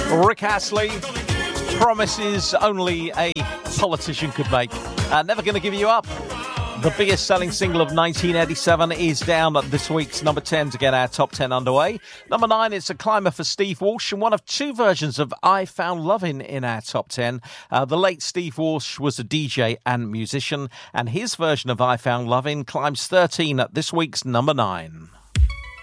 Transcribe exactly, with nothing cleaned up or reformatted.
Rick Astley, promises only a politician could make. Uh, Never Gonna Give You Up. The biggest selling single of nineteen eighty-seven is down at this week's number ten to get our top ten underway. Number nine, it's a climber for Steve Walsh and one of two versions of I Found Lovin' in our top ten. Uh, the late Steve Walsh was a D J and musician, and his version of I Found Lovin' climbs thirteen at this week's number nine.